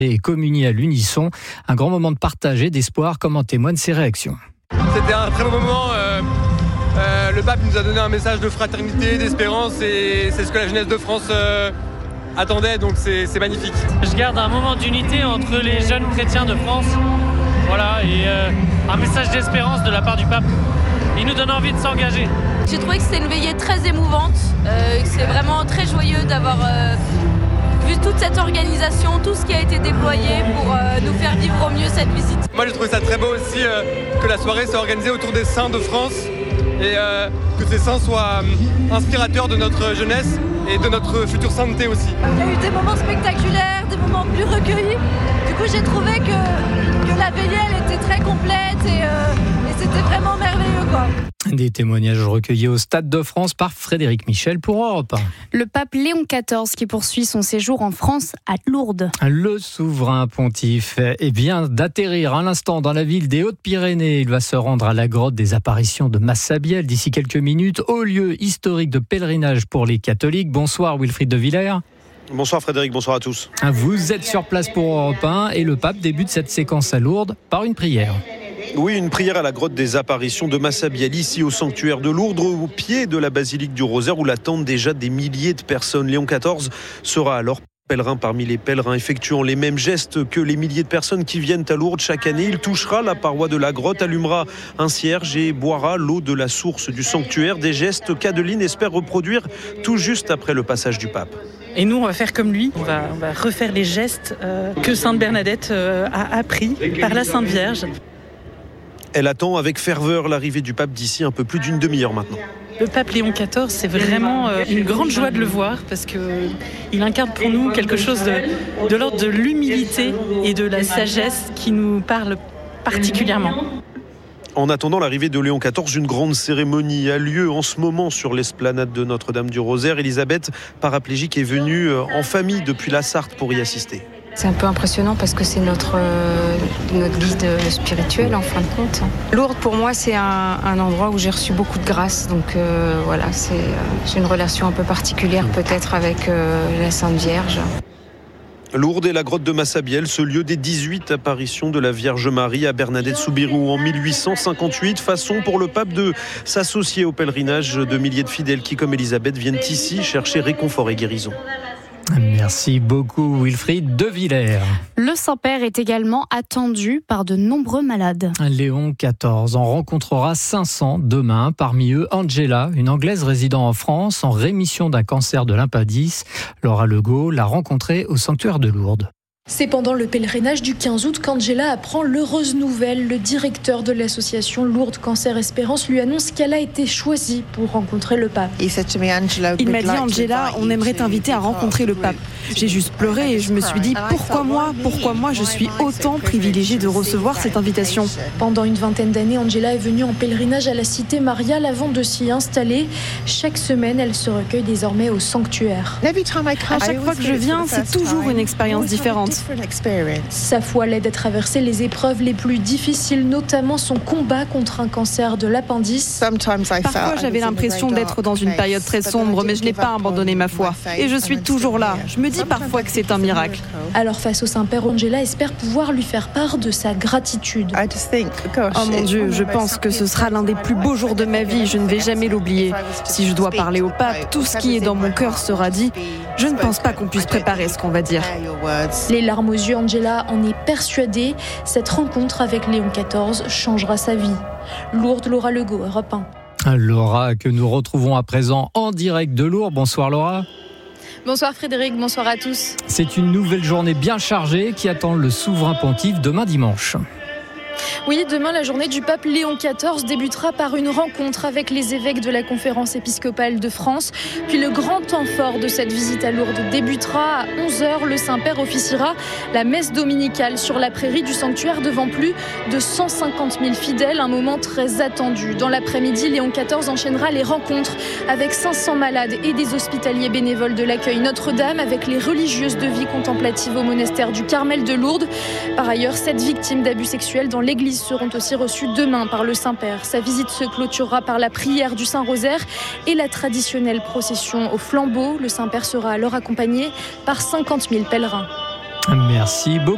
et communier à l'unisson. Un grand moment de partage et d'espoir, comme en témoignent ces réactions. C'était un très beau moment. Le pape nous a donné un message de fraternité, d'espérance, et c'est ce que la jeunesse de France attendait, donc c'est magnifique. Je garde un moment d'unité entre les jeunes chrétiens de France, voilà, et un message d'espérance de la part du pape. Il nous donne envie de s'engager. J'ai trouvé que c'était une veillée très émouvante, que c'est vraiment très joyeux d'avoir vu toute cette organisation, tout ce qui a été déployé pour nous faire vivre au mieux cette visite. Moi j'ai trouvé ça très beau aussi que la soirée soit organisée autour des saints de France et que ces saints soient inspirateurs de notre jeunesse et de notre future sainteté aussi. Il y a eu des moments spectaculaires, des moments plus recueillis. Du coup j'ai trouvé que la veillée elle était très complète et c'était vraiment merveilleux quoi. Des témoignages recueillis au Stade de France par Frédéric Michel pour Europe 1. Le pape Léon XIV qui poursuit son séjour en France à Lourdes. Le souverain pontife vient d'atterrir à l'instant dans la ville des Hautes-Pyrénées. Il va se rendre à la grotte des apparitions de Massabielle d'ici quelques minutes, au lieu historique de pèlerinage pour les catholiques. Bonsoir Wilfried de Villers. Bonsoir Frédéric, bonsoir à tous. Vous êtes sur place pour Europe 1 et le pape débute cette séquence à Lourdes par une prière. Oui, une prière à la grotte des apparitions de Massabielle, ici au sanctuaire de Lourdes, au pied de la basilique du Rosaire, où l'attendent déjà des milliers de personnes. Léon XIV sera alors pèlerin parmi les pèlerins, effectuant les mêmes gestes que les milliers de personnes qui viennent à Lourdes chaque année. Il touchera la paroi de la grotte, allumera un cierge et boira l'eau de la source du sanctuaire. Des gestes qu'Adeline espère reproduire tout juste après le passage du pape. Et nous, on va faire comme lui, on va refaire les gestes que Sainte Bernadette a appris par la Sainte Vierge. Elle attend avec ferveur l'arrivée du pape d'ici un peu plus d'une demi-heure maintenant. Le pape Léon XIV, c'est vraiment une grande joie de le voir parce qu'il incarne pour nous quelque chose de l'ordre de l'humilité et de la sagesse qui nous parle particulièrement. En attendant l'arrivée de Léon XIV, une grande cérémonie a lieu en ce moment sur l'esplanade de Notre-Dame du Rosaire. Elisabeth, paraplégique, est venue en famille depuis la Sarthe pour y assister. C'est un peu impressionnant parce que c'est notre guide spirituel en fin de compte. Lourdes pour moi c'est un endroit où j'ai reçu beaucoup de grâce, donc voilà, j'ai une relation un peu particulière peut-être avec la Sainte Vierge. Lourdes et la grotte de Massabielle, ce lieu des 18 apparitions de la Vierge Marie à Bernadette Soubirous en 1858. Façon pour le pape de s'associer au pèlerinage de milliers de fidèles qui, comme Elisabeth, viennent ici chercher réconfort et guérison. Merci beaucoup Wilfried de Villers. Le Saint-Père est également attendu par de nombreux malades. Léon XIV en rencontrera 500 demain. Parmi eux, Angela, une Anglaise résidant en France en rémission d'un cancer de l'impendice. Laura Legault l'a rencontrée au sanctuaire de Lourdes. C'est pendant le pèlerinage du 15 août qu'Angela apprend l'heureuse nouvelle. Le directeur de l'association Lourdes Cancer Espérance lui annonce qu'elle a été choisie pour rencontrer le pape. Il m'a dit, Angela, on aimerait t'inviter à rencontrer le pape. J'ai juste pleuré et je me suis dit, pourquoi moi je suis autant privilégiée de recevoir cette invitation. Pendant une vingtaine d'années, Angela est venue en pèlerinage à la cité mariale avant de s'y installer. Chaque semaine, elle se recueille désormais au sanctuaire. À chaque fois que je viens, c'est toujours une expérience différente. Sa foi l'aide à traverser les épreuves les plus difficiles, notamment son combat contre un cancer de l'appendice. Parfois, j'avais l'impression d'être dans une période très sombre, mais je n'ai pas abandonné ma foi. Et je suis toujours là. Je me dis parfois que c'est un miracle. Alors face au Saint-Père, Angela espère pouvoir lui faire part de sa gratitude. Oh mon Dieu, je pense que ce sera l'un des plus beaux jours de ma vie. Je ne vais jamais l'oublier. Si je dois parler au pape, tout ce qui est dans mon cœur sera dit. Je ne pense pas qu'on puisse préparer ce qu'on va dire. Les larmes aux yeux, Angela en est persuadée. Cette rencontre avec Léon XIV changera sa vie. Lourdes, Laura Legault, Europe 1. Laura, que nous retrouvons à présent en direct de Lourdes. Bonsoir Laura. Bonsoir Frédéric, bonsoir à tous. C'est une nouvelle journée bien chargée qui attend le souverain pontife demain dimanche. Oui, demain, la journée du pape Léon XIV débutera par une rencontre avec les évêques de la Conférence épiscopale de France. Puis le grand temps fort de cette visite à Lourdes débutera à 11h. Le Saint-Père officiera la messe dominicale sur la prairie du sanctuaire devant plus de 150 000 fidèles. Un moment très attendu. Dans l'après-midi, Léon XIV enchaînera les rencontres avec 500 malades et des hospitaliers bénévoles de l'accueil Notre-Dame, avec les religieuses de vie contemplative au monastère du Carmel de Lourdes. Par ailleurs, 7 victimes d'abus sexuels dans l'église seront aussi reçues demain par le Saint-Père. Sa visite se clôturera par la prière du Saint-Rosaire et la traditionnelle procession au flambeau. Le Saint-Père sera alors accompagné par 50 000 pèlerins. Merci beaucoup.